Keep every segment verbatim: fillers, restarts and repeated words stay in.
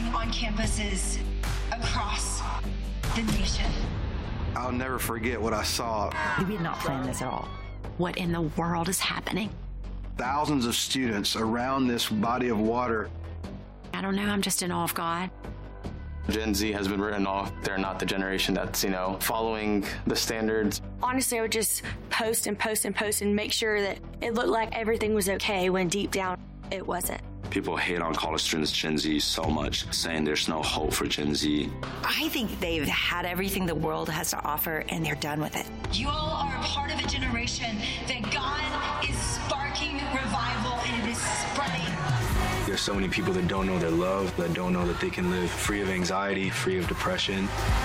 on campuses across the nation. I'll never forget what I saw. We did not plan this at all. What in the world is happening? Thousands of students around this body of water. I don't know, I'm just in awe of God. Gen Z has been written off. They're not the generation that's, you know, following the standards. Honestly, I would just post and post and post and make sure that it looked like everything was okay when deep down it wasn't. People hate on college students, Gen Z, so much, saying there's no hope for Gen Z. I think they've had everything the world has to offer, and they're done with it. You all are a part of a generation that God is sparking revival, and it is spreading. There's so many people that don't know their love, that don't know that they can live free of anxiety, free of depression.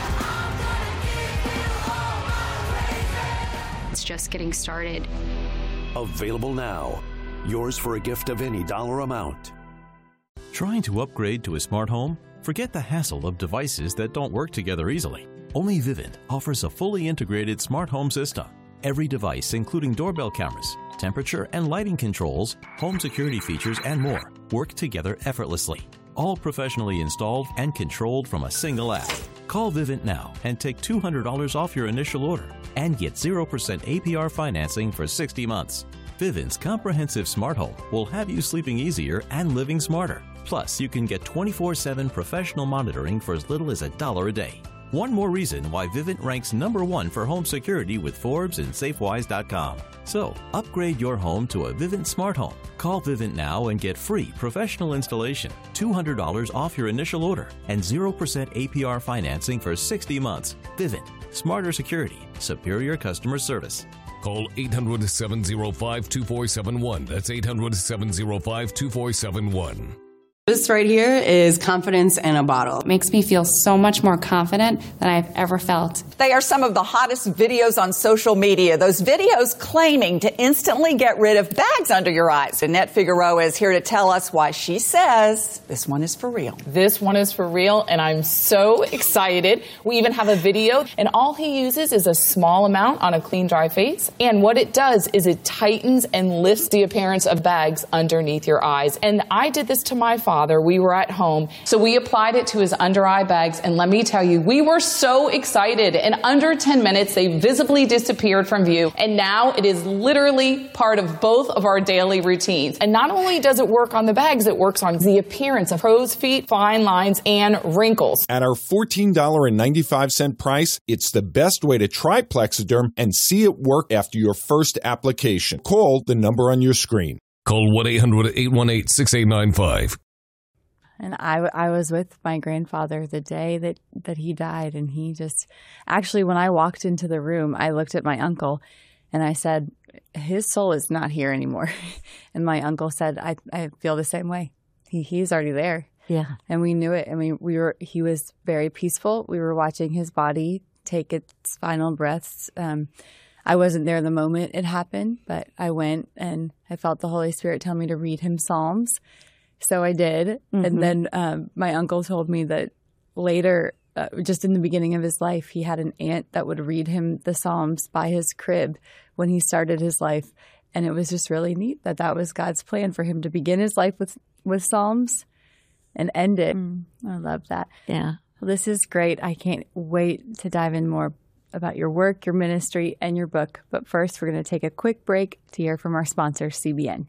It's just getting started. Available now. Yours for a gift of any dollar amount. Trying to upgrade to a smart home? Forget the hassle of devices that don't work together easily. Only Vivint offers a fully integrated smart home system. Every device, including doorbell cameras, temperature and lighting controls, home security features, and more, work together effortlessly. All professionally installed and controlled from a single app. Call Vivint now and take two hundred dollars off your initial order and get zero percent A P R financing for sixty months. Vivint's comprehensive smart home will have you sleeping easier and living smarter. Plus, you can get twenty-four seven professional monitoring for as little as a dollar a day. One more reason why Vivint ranks number one for home security with Forbes and Safewise dot com. So, upgrade your home to a Vivint smart home. Call Vivint now and get free professional installation, two hundred dollars off your initial order, and zero percent A P R financing for sixty months. Vivint. Smarter security. Superior customer service. Call eight hundred, seven oh five, two four seven one. That's eight hundred, seven oh five, two four seven one. This right here is confidence in a bottle. It makes me feel so much more confident than I've ever felt. They are some of the hottest videos on social media. Those videos claiming to instantly get rid of bags under your eyes. Annette Figueroa is here to tell us why she says this one is for real. This one is for real, and I'm so excited. We even have a video, and all he uses is a small amount on a clean, dry face. And what it does is it tightens and lifts the appearance of bags underneath your eyes. And I did this to my father. We were at home, so we applied it to his under eye bags, and let me tell you, we were so excited. In under ten minutes, they visibly disappeared from view, and now it is literally part of both of our daily routines. And not only does it work on the bags, it works on the appearance of crow's feet, fine lines, and wrinkles. At our fourteen dollars and ninety-five cents price, it's the best way to try Plexiderm and see it work after your first application. Call the number on your screen. Call one eight hundred, eight one eight, six eight nine five. And I, I was with my grandfather the day that, that he died. And he just, actually, when I walked into the room, I looked at my uncle and I said, his soul is not here anymore. And my uncle said, I, I feel the same way. He, he's already there. Yeah. And we knew it. I mean, we were, he was very peaceful. We were watching his body take its final breaths. Um, I wasn't there the moment it happened, but I went and I felt the Holy Spirit tell me to read him Psalms. So I did. Mm-hmm. And then um, my uncle told me that later, uh, just in the beginning of his life, he had an aunt that would read him the Psalms by his crib when he started his life. And it was just really neat that that was God's plan for him to begin his life with, with Psalms and end it. Mm. I love that. Yeah. Well, this is great. I can't wait to dive in more about your work, your ministry, and your book. But first, we're going to take a quick break to hear from our sponsor, C B N.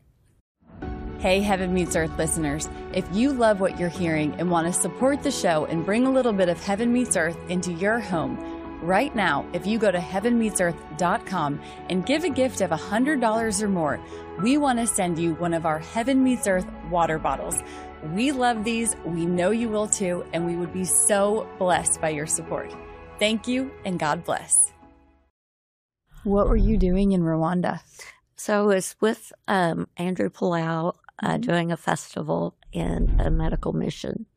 Hey, Heaven Meets Earth listeners. If you love what you're hearing and want to support the show and bring a little bit of Heaven Meets Earth into your home, right now, if you go to heaven meets earth dot com and give a gift of one hundred dollars or more, we want to send you one of our Heaven Meets Earth water bottles. We love these. We know you will too, and we would be so blessed by your support. Thank you, and God bless. What were you doing in Rwanda? So I was with um, Andrew Palau uh, mm-hmm. doing a festival in a medical mission.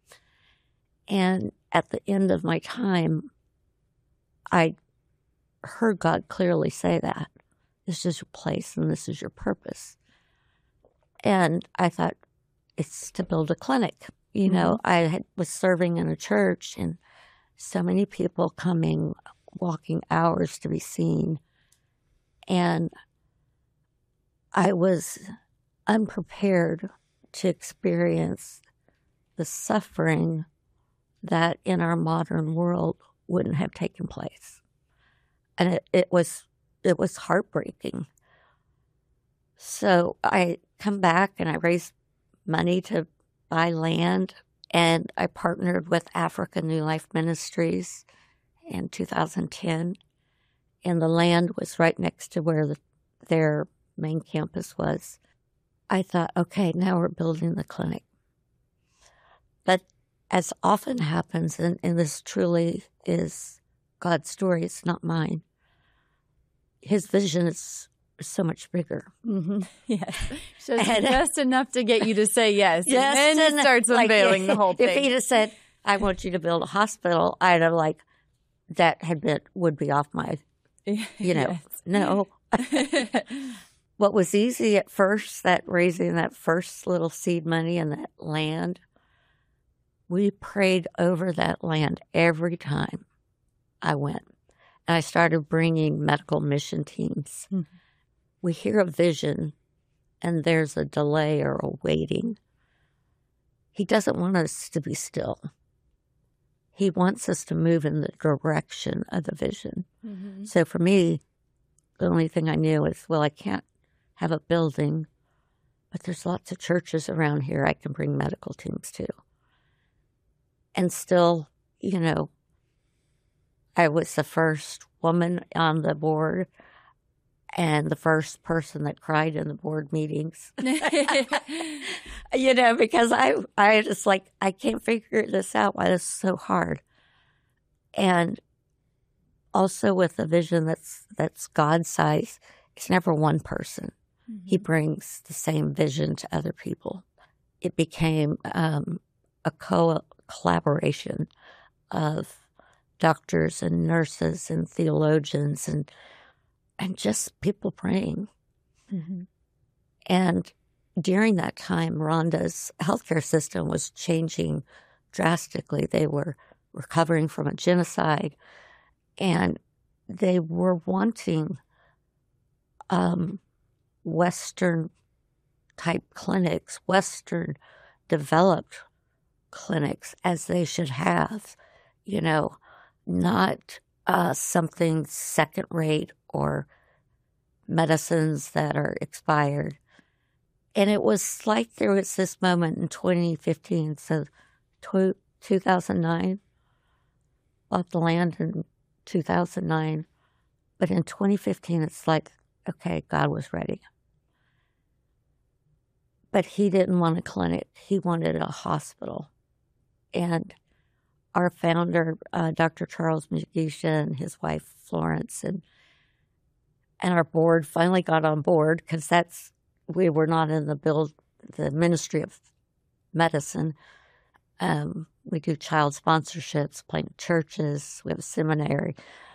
And at the end of my time, I heard God clearly say that. This is your place and this is your purpose. And I thought, it's to build a clinic. You mm-hmm. know, I had, was serving in a church and so many people coming, walking hours to be seen. And I was unprepared to experience the suffering that in our modern world wouldn't have taken place. And it, it was it was heartbreaking. So I come back and I raised money to buy land, and I partnered with Africa New Life Ministries in two thousand ten, and the land was right next to where the, their main campus was. I thought, okay, now we're building the clinic. But as often happens, and, and this truly is God's story, it's not mine, his vision is so much bigger. Mm-hmm. Yes. Just, And- just enough to get you to say yes. Just and then he en- starts like, unveiling the whole If thing. he'd have said, I want you to build a hospital, I'd have like, that had been, would be off my, you know, Yes. no. What was easy at first, that raising that first little seed money and that land, we prayed over that land every time I went. And I started bringing medical mission teams. Mm-hmm. We hear a vision and there's a delay or a waiting. He doesn't want us to be still. He wants us to move in the direction of the vision. Mm-hmm. So for me, the only thing I knew is, well, I can't have a building, but there's lots of churches around here I can bring medical teams to. And still, you know, I was the first woman on the board and the first person that cried in the board meetings. You know, because I, I just like, I can't figure this out, why this is so hard. And also with a vision that's, that's God size, it's never one person. Mm-hmm. He brings the same vision to other people. It became um, a co- collaboration of doctors and nurses and theologians and and just people praying. Mm-hmm. And during that time, Rwanda's healthcare system was changing drastically. They were recovering from a genocide, and they were wanting um, Western type clinics, Western developed clinics, as they should have, you know, not uh, something second rate or medicines that are expired. And it was like there was this moment in twenty fifteen, so two thousand nine, bought the land in two thousand nine, but in twenty fifteen, it's like, okay, God was ready. But he didn't want a clinic. He wanted a hospital. And our founder, uh, Doctor Charles Mugisha, and his wife, Florence, and and our board finally got on board, because that's, we were not in the build, the Ministry of Medicine. Um, we do child sponsorships, plant churches, we have a seminary.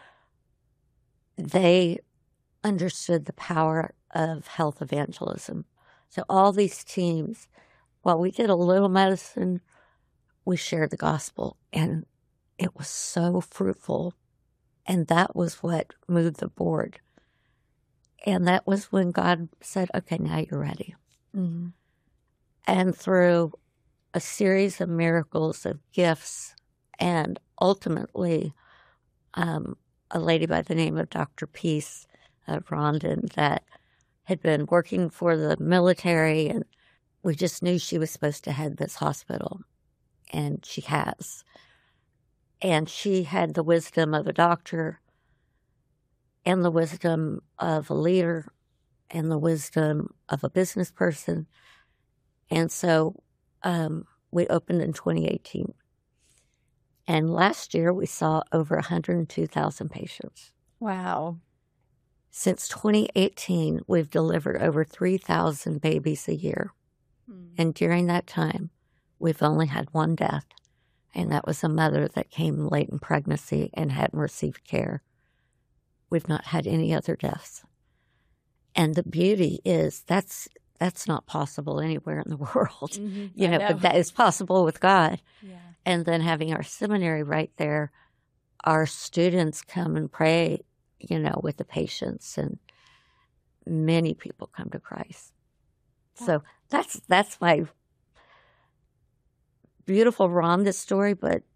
They understood the power of health evangelism. So all these teams, while we did a little medicine, we shared the gospel, and it was so fruitful. And that was what moved the board. And that was when God said, okay, now you're ready. Mm-hmm. And through a series of miracles, of gifts, and ultimately um, a lady by the name of Doctor Peace of Rondon that had been working for the military, and we just knew she was supposed to head this hospital, and she has. And she had the wisdom of a doctor, and the wisdom of a leader, and the wisdom of a business person. And so um, we opened in twenty eighteen. And last year we saw over one hundred two thousand patients. Wow. Since twenty eighteen, we've delivered over three thousand babies a year. Hmm. And during that time, we've only had one death, and that was a mother that came late in pregnancy and hadn't received care. We've not had any other deaths. And the beauty is that's that's not possible anywhere in the world. Mm-hmm. You know, know, but that is possible with God. Yeah. And then having our seminary right there, our students come and pray, you know, with the patients, and many people come to Christ. Yeah. So that's that's my beautiful Rhonda story, but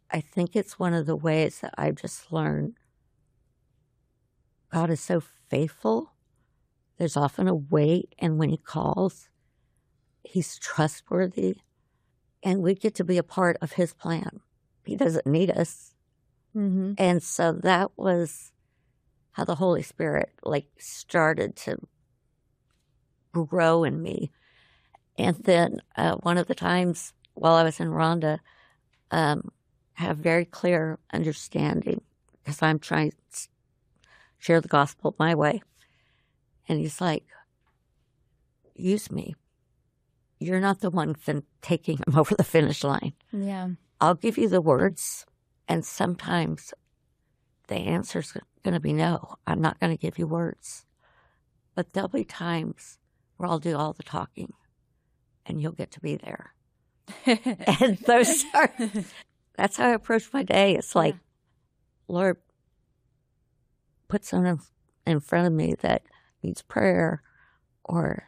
I think it's one of the ways that I've just learned God is so faithful. There's often a wait, and when he calls, he's trustworthy, and we get to be a part of his plan. He doesn't need us. Mm-hmm. And so that was how the Holy Spirit like started to grow in me. And then uh, one of the times while I was in Rwanda, um, have very clear understanding because I'm trying to share the gospel my way. And he's like, use me. You're not the one fin- taking him over the finish line. Yeah. I'll give you the words, and sometimes the answer's going to be no. I'm not going to give you words. But there'll be times where I'll do all the talking, and you'll get to be there. And those are, that's how I approach my day. It's like, yeah. Lord, put someone in front of me that needs prayer or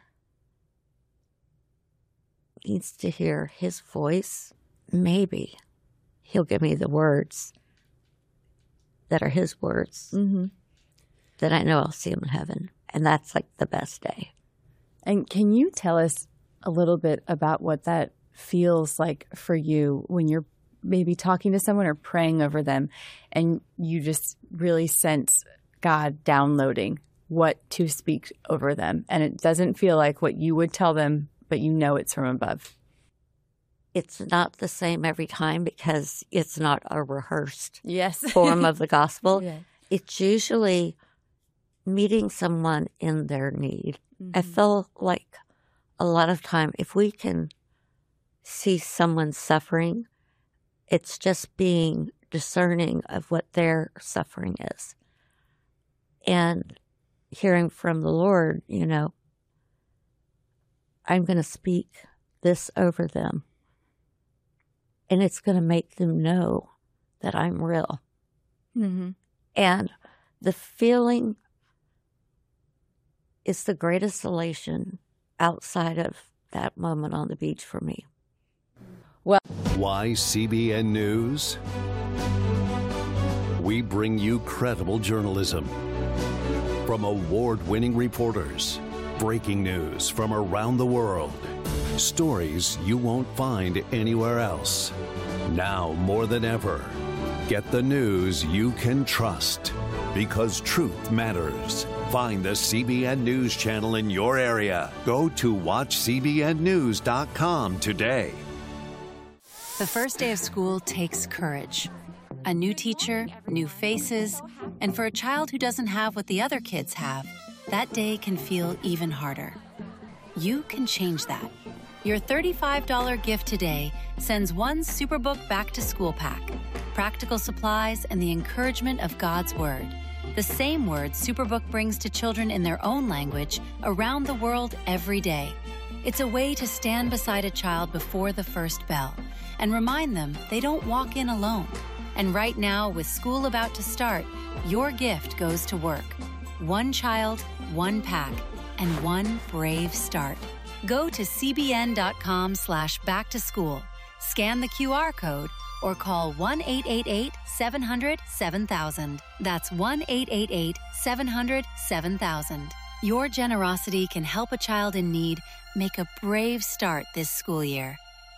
needs to hear his voice. Maybe he'll give me the words that are his words, mm-hmm. that I know I'll see him in heaven. And that's like the best day. And can you tell us a little bit about what that feels like for you when you're maybe talking to someone or praying over them and you just really sense God downloading what to speak over them, and it doesn't feel like what you would tell them, but you know it's from above? It's not the same every time because it's not a rehearsed yes. form of the gospel. Yeah. It's usually meeting someone in their need. Mm-hmm. I feel like a lot of time, if we can see someone suffering, it's just being discerning of what their suffering is. And hearing from the Lord, you know, I'm going to speak this over them. And it's going to make them know that I'm real. Mm-hmm. And the feeling is the greatest elation outside of that moment on the beach for me. Well, why C B N News? We bring you credible journalism from award-winning reporters, breaking news from around the world, stories you won't find anywhere else. Now more than ever, get the news you can trust because truth matters. Find the C B N News channel in your area. Go to watch C B N news dot com today. The first day of school takes courage. A new teacher, new faces, and for a child who doesn't have what the other kids have, that day can feel even harder. You can change that. Your thirty-five dollars gift today sends one Superbook back-to-school pack, practical supplies, and the encouragement of God's Word. The same words Superbook brings to children in their own language around the world every day. It's a way to stand beside a child before the first bell and remind them they don't walk in alone. And right now, with school about to start, your gift goes to work. One child, one pack, and one brave start. Go to cbn.com slash back to school, scan the Q R code, or call one eight eight eight, seven hundred, seven thousand. That's one eight eight eight, seven hundred, seven thousand. Your generosity can help a child in need make a brave start this school year.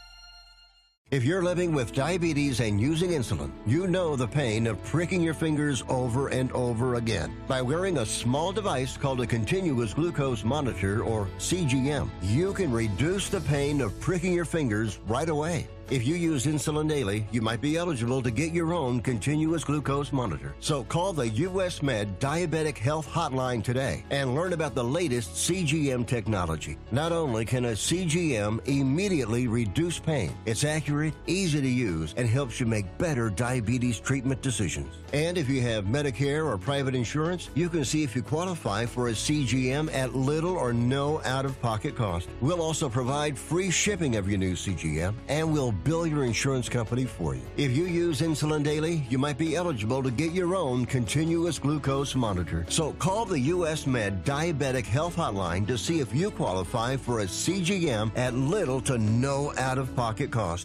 If you're living with diabetes and using insulin, you know the pain of pricking your fingers over and over again. By wearing a small device called a continuous glucose monitor, or C G M, you can reduce the pain of pricking your fingers right away. If you use insulin daily, you might be eligible to get your own continuous glucose monitor. So call the U S Med Diabetic Health Hotline today and learn about the latest C G M technology. Not only can a C G M immediately reduce pain, it's accurate, easy to use, and helps you make better diabetes treatment decisions. And if you have Medicare or private insurance, you can see if you qualify for a C G M at little or no out-of-pocket cost. We'll also provide free shipping of your new C G M, and we'll bill your insurance company for you. If you use insulin daily, you might be eligible to get your own continuous glucose monitor. So call the U S Med Diabetic Health Hotline to see if you qualify for a C G M at little to no out-of-pocket cost.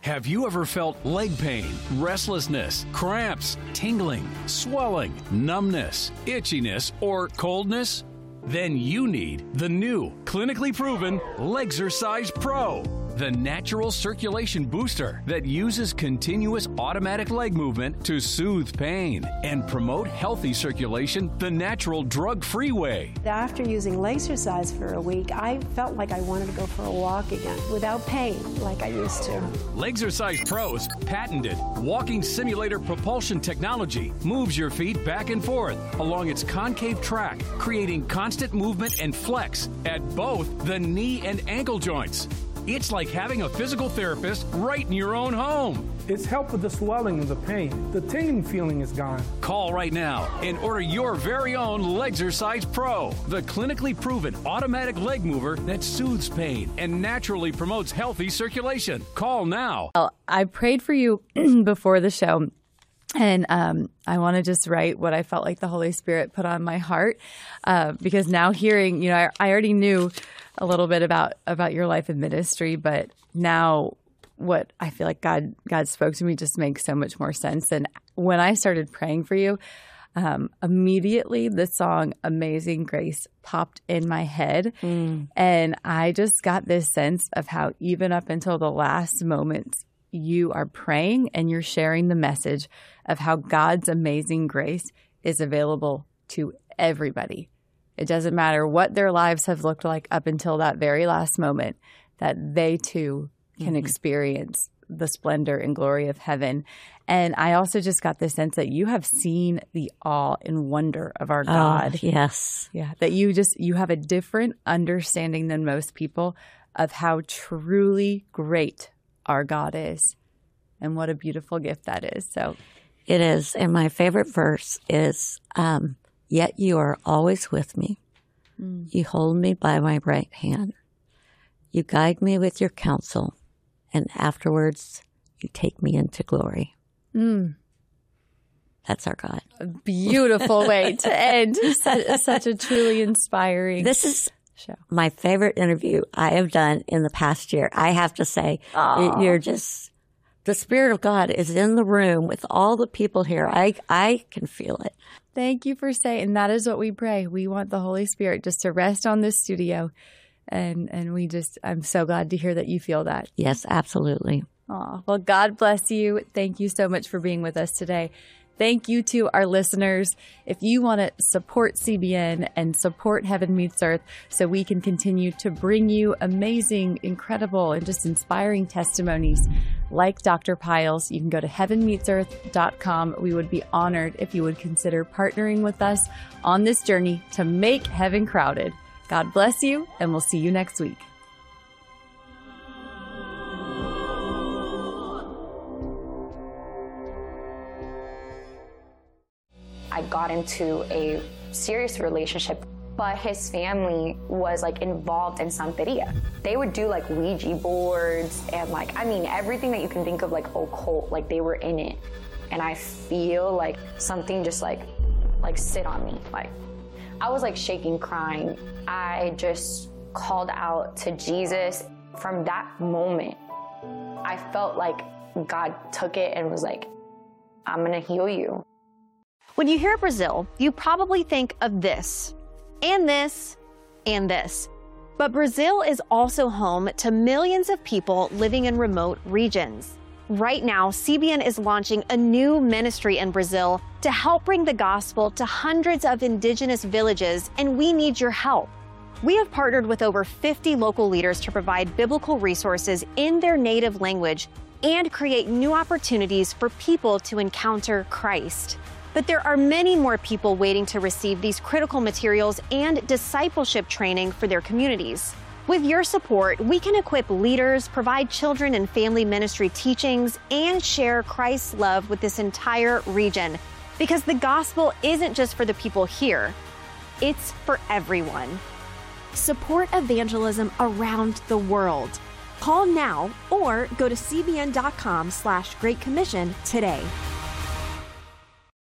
Have you ever felt leg pain, restlessness, cramps, tingling, swelling, numbness, itchiness, or coldness? Then you need the new, clinically proven Legzercise Pro, the natural circulation booster that uses continuous automatic leg movement to soothe pain and promote healthy circulation the natural drug-free way. After using Legzercise for a week, I felt like I wanted to go for a walk again without pain like I used to. Legzercise Pro's patented walking simulator propulsion technology moves your feet back and forth along its concave track, creating constant movement and flex at both the knee and ankle joints. It's like having a physical therapist right in your own home. It's helped with the swelling and the pain. The tingling feeling is gone. Call right now and order your very own Legzercise Pro, the clinically proven automatic leg mover that soothes pain and naturally promotes healthy circulation. Call now. Well, I prayed for you before the show, and um, I want to just write what I felt like the Holy Spirit put on my heart, uh, because now hearing, you know, I, I already knew a little bit about, about your life and ministry, but now what I feel like God God spoke to me just makes so much more sense. And when I started praying for you, um, immediately the song Amazing Grace popped in my head. Mm. And I just got this sense of how even up until the last moments, you are praying and you're sharing the message of how God's amazing grace is available to everybody. It doesn't matter what their lives have looked like up until that very last moment, that they too can mm-hmm. experience the splendor and glory of heaven. And I also just got the sense that you have seen the awe and wonder of our God. Oh, yes. Yeah. That you just, you have a different understanding than most people of how truly great our God is. And what a beautiful gift that is. So it is. And my favorite verse is, um, yet you are always with me. Mm. You hold me by my right hand. You guide me with your counsel. And afterwards, you take me into glory. Mm. That's our God. A beautiful way to end such, such a truly inspiring This is show. My favorite interview I have done in the past year. I have to say, Aww. You're just, the Spirit of God is in the room with all the people here. I, I can feel it. Thank you for saying, and that is what we pray. We want the Holy Spirit just to rest on this studio. And and we just, I'm so glad to hear that you feel that. Yes, absolutely. Aw, well, God bless you. Thank you so much for being with us today. Thank you to our listeners. If you want to support C B N and support Heaven Meets Earth so we can continue to bring you amazing, incredible, and just inspiring testimonies like Doctor Piles, you can go to heaven meets earth dot com. We would be honored if you would consider partnering with us on this journey to make heaven crowded. God bless you, and we'll see you next week. I got into a serious relationship, but his family was like involved in Santeria. They would do like Ouija boards and like, I mean, everything that you can think of like occult, like they were in it. And I feel like something just like, like sit on me. Like I was like shaking, crying. I just called out to Jesus. From that moment, I felt like God took it and was like, I'm gonna heal you. When you hear Brazil, you probably think of this, and this, and this. But Brazil is also home to millions of people living in remote regions. Right now, C B N is launching a new ministry in Brazil to help bring the gospel to hundreds of indigenous villages, and we need your help. We have partnered with over fifty local leaders to provide biblical resources in their native language and create new opportunities for people to encounter Christ. But there are many more people waiting to receive these critical materials and discipleship training for their communities. With your support, we can equip leaders, provide children and family ministry teachings, and share Christ's love with this entire region. Because the gospel isn't just for the people here, it's for everyone. Support evangelism around the world. Call now or go to cbn.com slash Great Commission today.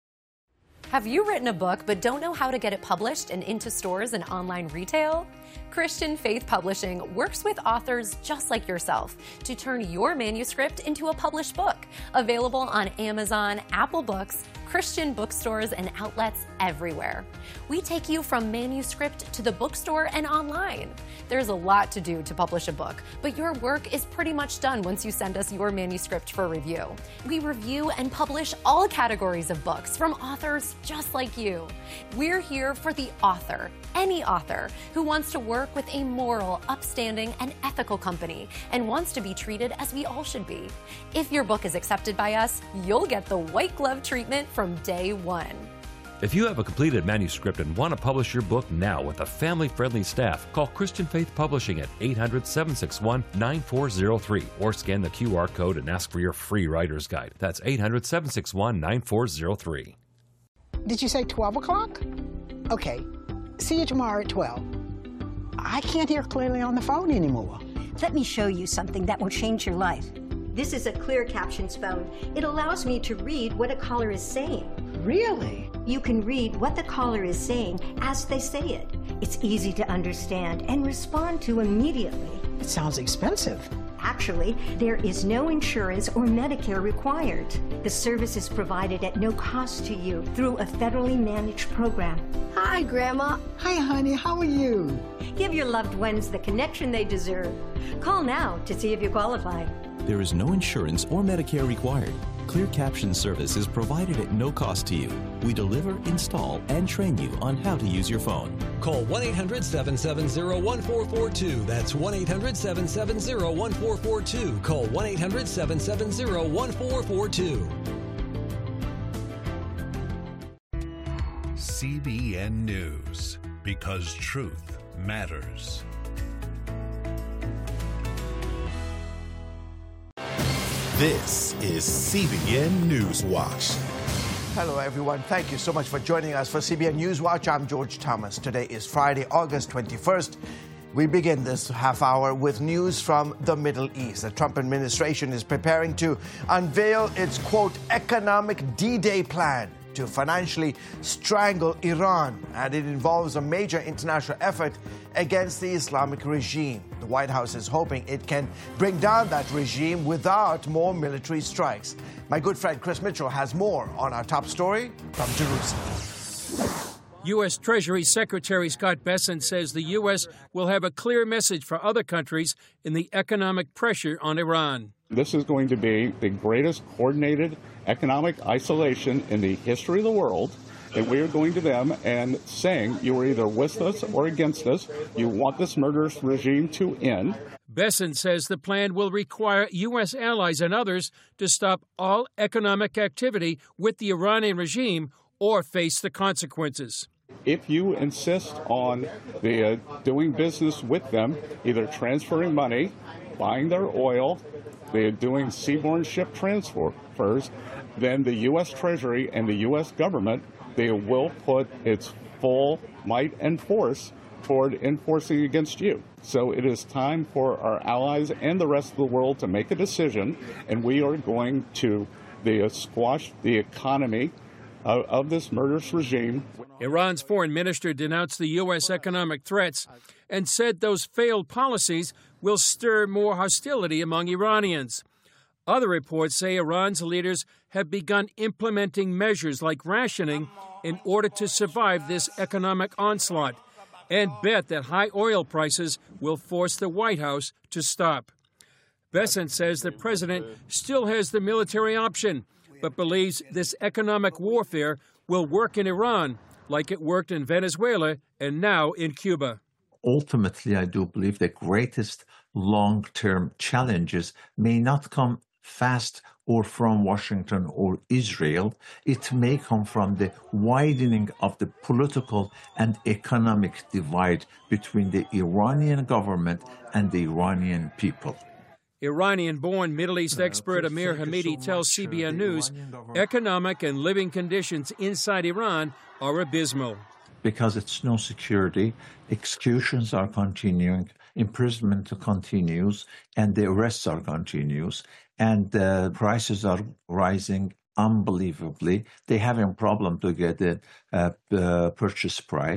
Have you written a book but don't know how to get it published and into stores and online retail? Christian Faith Publishing works with authors just like yourself to turn your manuscript into a published book. Available on Amazon, Apple Books, Christian bookstores, and outlets everywhere. We take you from manuscript to the bookstore and online. There's a lot to do to publish a book, but your work is pretty much done once you send us your manuscript for review. We review and publish all categories of books from authors just like you. We're here for the author, any author, who wants to work with a moral, upstanding, and ethical company and wants to be treated as we all should be. If your book is accepted by us, you'll get the white glove treatment from day one. If you have a completed manuscript and want to publish your book now with a family-friendly staff, call Christian Faith Publishing at eight hundred, seven six one, nine four zero three or scan the Q R code and ask for your free writer's guide. That's eight hundred, seven six one, nine four zero three. Did you say twelve o'clock? Okay. See you tomorrow at twelve. I can't hear clearly on the phone anymore. Let me show you something that will change your life. This is a Clear Captions phone. It allows me to read what a caller is saying. Really? You can read what the caller is saying as they say it. It's easy to understand and respond to immediately. It sounds expensive. Actually, there is no insurance or Medicare required. The service is provided at no cost to you through a federally managed program. Hi, Grandma. Hi, honey. How are you? Give your loved ones the connection they deserve. Call now to see if you qualify. There is no insurance or Medicare required. Clear Caption service is provided at no cost to you. We deliver, install, and train you on how to use your phone. Call one eight hundred, seven seven zero, one four four two. That's one eight hundred, seven seven zero, one four four two. Call one eight hundred, seven seven zero, one four four two. C B N News, because truth matters. This is C B N News Watch. Hello, everyone. Thank you so much for joining us for C B N News Watch. I'm George Thomas. Today is Friday, August twenty-first. We begin this half hour with news from the Middle East. The Trump administration is preparing to unveil its, quote, economic D-Day plan to financially strangle Iran, and it involves a major international effort against the Islamic regime. The White House is hoping it can bring down that regime without more military strikes. My good friend Chris Mitchell has more on our top story from Jerusalem. U S. Treasury Secretary Scott Bessent says the U S will have a clear message for other countries in the economic pressure on Iran. This is going to be the greatest coordinated economic isolation in the history of the world. And we are going to them and saying, you are either with us or against us. You want this murderous regime to end. Bessent says the plan will require U S allies and others to stop all economic activity with the Iranian regime or face the consequences. If you insist on the, uh, doing business with them, either transferring money, buying their oil, they're doing seaborne ship transfers, then the U S. Treasury and the U S government, they will put its full might and force toward enforcing against you. So it is time for our allies and the rest of the world to make a decision, and we are going to the, uh, squash the economy of, of this murderous regime. Iran's foreign minister denounced the U S economic threats and said those failed policies will stir more hostility among Iranians. Other reports say Iran's leaders have begun implementing measures like rationing in order to survive this economic onslaught, and bet that high oil prices will force the White House to stop. Bessent says the president still has the military option, but believes this economic warfare will work in Iran like it worked in Venezuela and now in Cuba. Ultimately, I do believe the greatest long-term challenges may not come fast or from Washington or Israel. It may come from the widening of the political and economic divide between the Iranian government and the Iranian people. Iranian-born Middle East expert Amir Hamidi tells C B N News economic and living conditions inside Iran are abysmal. Because it's no security, executions are continuing, imprisonment continues, and the arrests are continuous, and the prices are rising unbelievably. They have a problem to get the uh, uh, purchase price.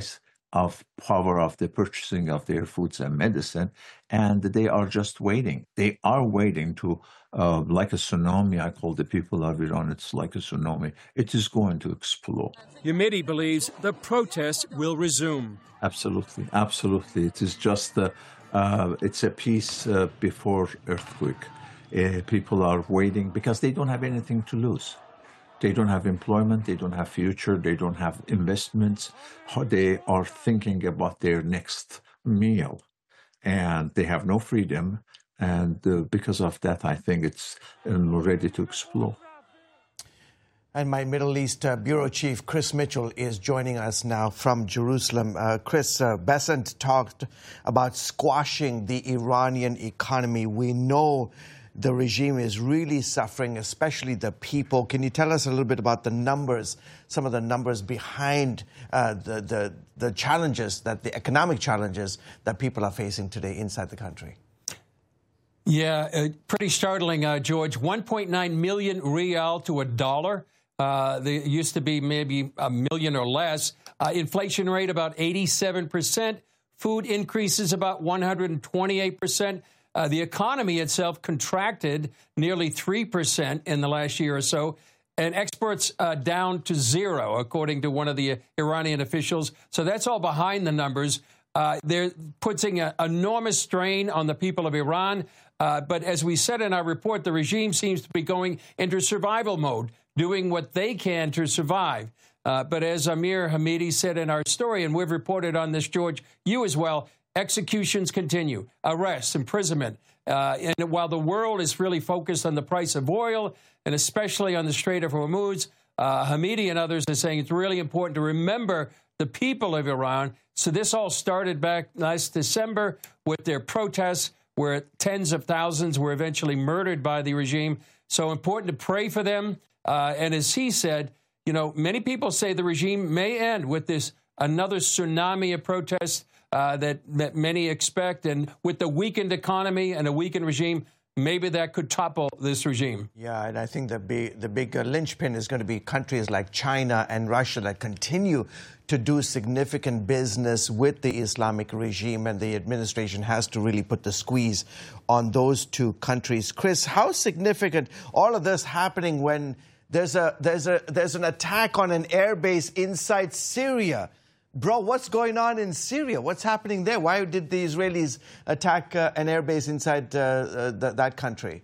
of power of the purchasing of their foods and medicine, and they are just waiting. They are waiting to, uh, like a tsunami, I call the people of Iran, it's like a tsunami. It is going to explode. Hamidi believes the protests will resume. Absolutely, absolutely. It is just, uh, uh, it's a peace uh, before earthquake. Uh, people are waiting because they don't have anything to lose. They don't have employment, they don't have future, they don't have investments. They are thinking about their next meal, and they have no freedom. And uh, because of that, I think it's um, ready to explode. And my Middle East uh, Bureau Chief, Chris Mitchell, is joining us now from Jerusalem. Uh, Chris, uh, Bessent talked about squashing the Iranian economy. We know the regime is really suffering, especially the people. Can you tell us a little bit about the numbers, some of the numbers behind uh, the, the, the challenges, that the economic challenges that people are facing today inside the country? Yeah, uh, pretty startling, uh, George. one point nine million rial to a dollar. Uh, there used to be maybe a million or less. Uh, inflation rate about eighty-seven percent. Food increases about one hundred twenty-eight percent. Uh, the economy itself contracted nearly three percent in the last year or so, and exports uh, down to zero, according to one of the Iranian officials. So that's all behind the numbers. Uh, they're putting an enormous strain on the people of Iran. Uh, but as we said in our report, the regime seems to be going into survival mode, doing what they can to survive. Uh, but as Amir Hamidi said in our story, and we've reported on this, George, you as well, executions continue, arrests, imprisonment. Uh, and while the world is really focused on the price of oil, and especially on the Strait of Hormuz, uh, Hamidi and others are saying it's really important to remember the people of Iran. So this all started back last December with their protests, where tens of thousands were eventually murdered by the regime. So important to pray for them. Uh, and as he said, you know, many people say the regime may end with this another tsunami of protests Uh, that, that many expect. And with the weakened economy and a weakened regime, maybe that could topple this regime. Yeah, and I think the big, the big uh, linchpin is going to be countries like China and Russia that continue to do significant business with the Islamic regime, and the administration has to really put the squeeze on those two countries. Chris, how significant all of this happening when there's a there's a there's an attack on an airbase inside Syria? Bro, what's going on in Syria? What's happening there? Why did the Israelis attack uh, an airbase inside uh, uh, th- that country?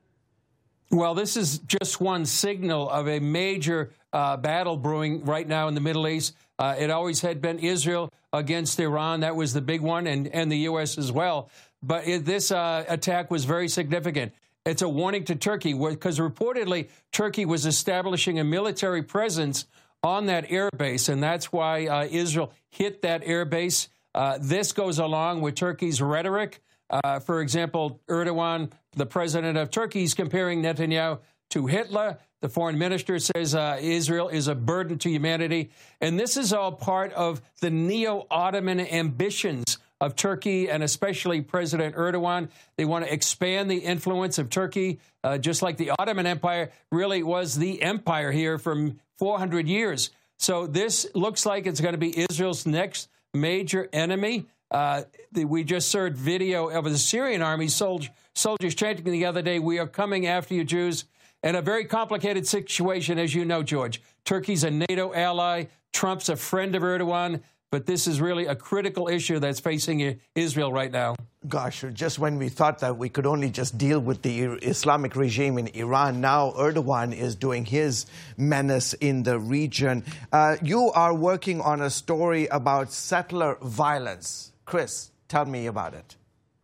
Well, this is just one signal of a major uh, battle brewing right now in the Middle East. Uh, it always had been Israel against Iran. That was the big one, and, and the U S as well. But it, this uh, attack was very significant. It's a warning to Turkey, because reportedly Turkey was establishing a military presence on that airbase, and that's why uh, Israel hit that airbase. Uh, this goes along with Turkey's rhetoric. Uh, for example, Erdogan, the president of Turkey, is comparing Netanyahu to Hitler. The foreign minister says uh, Israel is a burden to humanity. And this is all part of the neo-Ottoman ambitions of Turkey, and especially President Erdogan. They want to expand the influence of Turkey, uh, just like the Ottoman Empire really was the empire here from four hundred years. So this looks like it's going to be Israel's next major enemy. Uh, the, we just saw video of the Syrian army soldier, soldiers chanting the other day, "We are coming after you, Jews." And a very complicated situation, as you know, George. Turkey's a NATO ally. Trump's a friend of Erdogan. But this is really a critical issue that's facing Israel right now. Gosh, just when we thought that we could only just deal with the Islamic regime in Iran, now Erdogan is doing his menace in the region. Uh, you are working on a story about settler violence. Chris, tell me about it.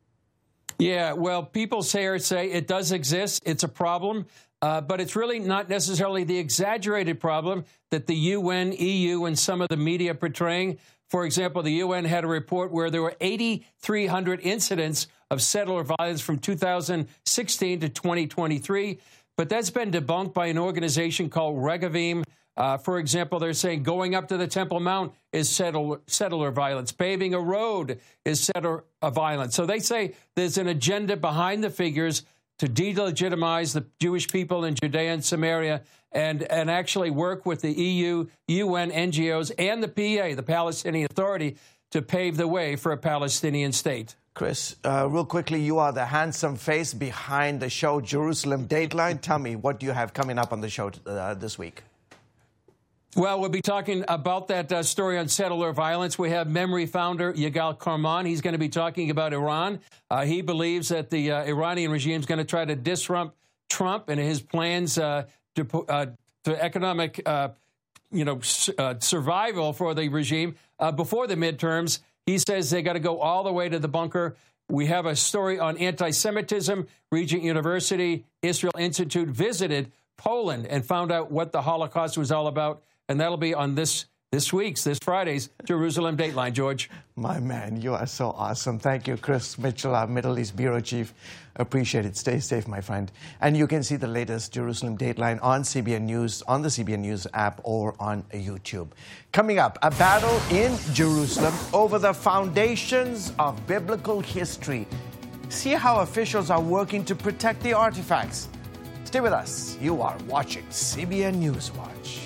Yeah, well, people say, say it does exist. It's a problem. Uh, but it's really not necessarily the exaggerated problem that the U N, E U, and some of the media are portraying. For example, the U N had a report where there were eight thousand three hundred incidents of settler violence from two thousand sixteen to twenty twenty-three. But that's been debunked by an organization called Regavim. Uh, for example, they're saying going up to the Temple Mount is settler, settler violence. Paving a road is settler violence. So they say there's an agenda behind the figures to delegitimize the Jewish people in Judea and Samaria and, and actually work with the E U, U N, N G Os, and the P A, the Palestinian Authority, to pave the way for a Palestinian state. Chris, uh, real quickly, you are the handsome face behind the show Jerusalem Dateline. Tell me, what do you have coming up on the show uh, this week? Well, we'll be talking about that uh, story on settler violence. We have Memory founder Yigal Karman. He's going to be talking about Iran. Uh, he believes that the uh, Iranian regime is going to try to disrupt Trump and his plans uh, to, uh, to economic, uh, you know, uh, survival for the regime uh, before the midterms. He says they got to go all the way to the bunker. We have a story on anti-Semitism. Regent University, Israel Institute visited Poland and found out what the Holocaust was all about. And that'll be on this this week's, this Friday's Jerusalem Dateline, George. My man, you are so awesome. Thank you, Chris Mitchell, our Middle East Bureau Chief. Appreciate it. Stay safe, my friend. And you can see the latest Jerusalem Dateline on C B N News, on the C B N News app, or on YouTube. Coming up, a battle in Jerusalem over the foundations of biblical history. See how officials are working to protect the artifacts. Stay with us. You are watching C B N News Watch.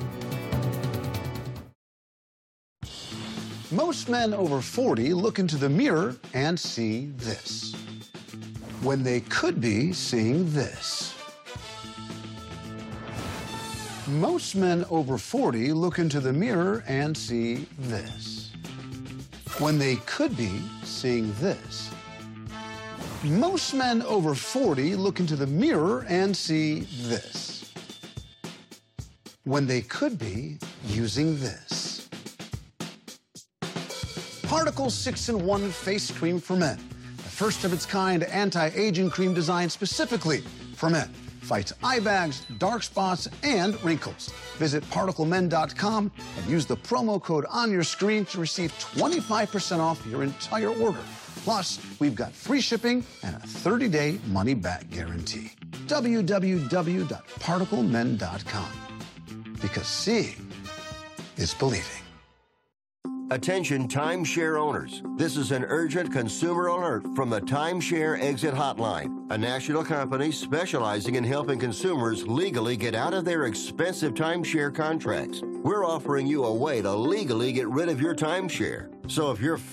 Most men over forty look into the mirror and see this, when they could be seeing this. Most men over forty look into the mirror and see this, when they could be seeing this. Most men over forty look into the mirror and see this, when they could be using this. Particle six in one Face Cream for Men. The first of its kind anti-aging cream designed specifically for men. Fights eye bags, dark spots, and wrinkles. Visit particle men dot com and use the promo code on your screen to receive twenty-five percent off your entire order. Plus, we've got free shipping and a thirty day money-back guarantee. w w w dot particle men dot com. Because seeing is believing. Attention timeshare owners. This is an urgent consumer alert from the Timeshare Exit Hotline, a national company specializing in helping consumers legally get out of their expensive timeshare contracts. We're offering you a way to legally get rid of your timeshare. So if you're